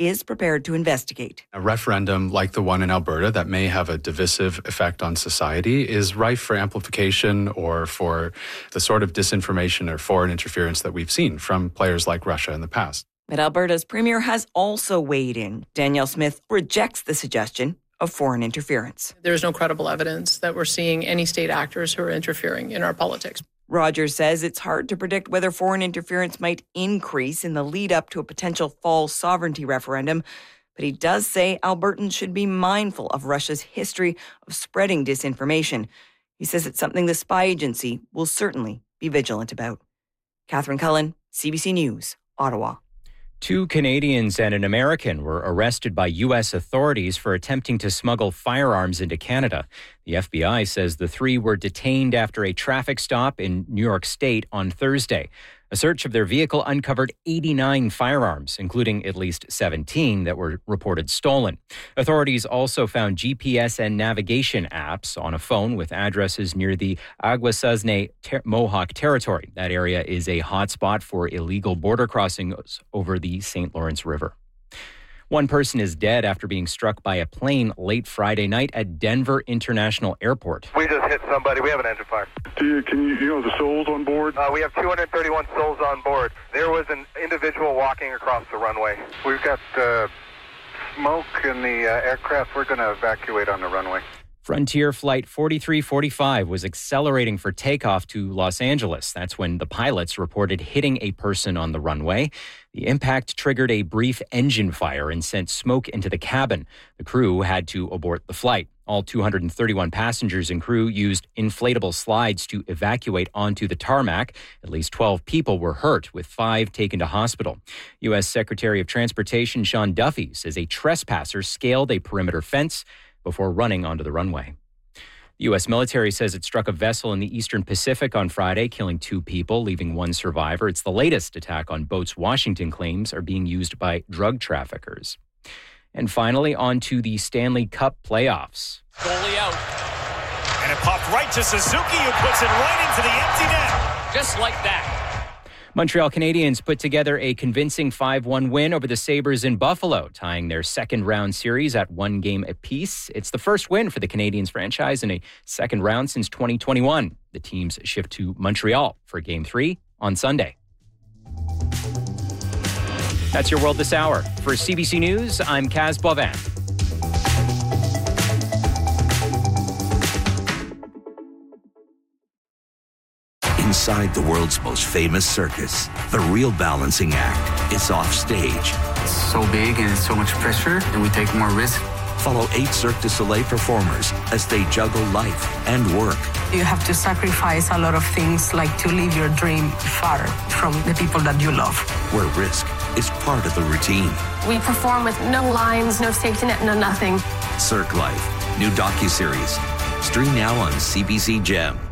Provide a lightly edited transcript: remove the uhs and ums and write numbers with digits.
is prepared to investigate. A referendum like the one in Alberta that may have a divisive effect on society is rife for amplification or for the sort of disinformation or foreign interference that we've seen from players like Russia in the past. But Alberta's premier has also weighed in. Danielle Smith rejects the suggestion of foreign interference. There's no credible evidence that we're seeing any state actors who are interfering in our politics. Rogers says it's hard to predict whether foreign interference might increase in the lead up to a potential fall sovereignty referendum, but he does say Albertans should be mindful of Russia's history of spreading disinformation. He says it's something the spy agency will certainly be vigilant about. Catherine Cullen, CBC News, Ottawa. 2 Canadians and an American were arrested by U.S. authorities for attempting to smuggle firearms into Canada. The FBI says the 3 were detained after a traffic stop in New York State on Thursday. A search of their vehicle uncovered 89 firearms, including at least 17 that were reported stolen. Authorities also found GPS and navigation apps on a phone with addresses near the Akwesasne Mohawk territory. That area is a hotspot for illegal border crossings over the St. Lawrence River. 1 person is dead after being struck by a plane late Friday night at Denver International Airport. We just hit somebody. We have an engine fire. Can you know the souls on board? We have 231 souls on board. There was an individual walking across the runway. We've got smoke in the aircraft. We're going to evacuate on the runway. Frontier Flight 4345 was accelerating for takeoff to Los Angeles. That's when the pilots reported hitting a person on the runway. The impact triggered a brief engine fire and sent smoke into the cabin. The crew had to abort the flight. All 231 passengers and crew used inflatable slides to evacuate onto the tarmac. At least 12 people were hurt, with 5 taken to hospital. U.S. Secretary of Transportation Sean Duffy says a trespasser scaled a perimeter fence before running onto the runway. The U.S. military says it struck a vessel in the Eastern Pacific on Friday, killing 2 people, leaving 1 survivor. It's the latest attack on boats Washington claims are being used by drug traffickers. And finally, on to the Stanley Cup playoffs. Goalie out. And it popped right to Suzuki, who puts it right into the empty net. Just like that. Montreal Canadiens put together a convincing 5-1 win over the Sabres in Buffalo, tying their second-round series at 1 game apiece. It's the first win for the Canadiens franchise in a second round since 2021. The teams shift to Montreal for Game 3 on Sunday. That's your World This Hour. For CBC News, I'm Kaz Boivin. Inside the world's most famous circus, the real balancing act is off stage. It's so big and it's so much pressure that we take more risk. Follow 8 Cirque du Soleil performers as they juggle life and work. You have to sacrifice a lot of things, like to leave your dream far from the people that you love. Where risk is part of the routine. We perform with no lines, no safety net, no nothing. Cirque Life, new docuseries. Stream now on CBC Gem.